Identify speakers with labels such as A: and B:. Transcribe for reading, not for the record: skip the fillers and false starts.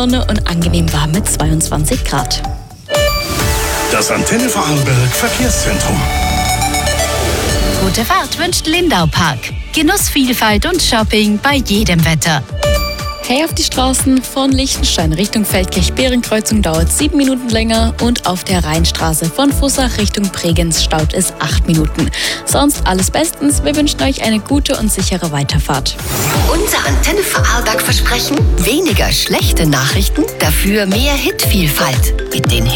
A: Sonne und angenehm warm mit 22 Grad.
B: Das Antenne Vorarlberg Verkehrszentrum.
C: Gute Fahrt wünscht Lindau Park. Genussvielfalt und Shopping bei jedem Wetter.
A: Hey, auf die Straßen von Liechtenstein Richtung Feldkirch-Berenkreuzung dauert 7 Minuten länger und auf der Rheinstraße von Fussach Richtung Bregenz staut es 8 Minuten. Sonst alles bestens. Wir wünschen euch eine gute und sichere Weiterfahrt.
D: Unser Antenne Vorarlberg Versprechen: weniger schlechte Nachrichten, dafür mehr Hitvielfalt. Mit den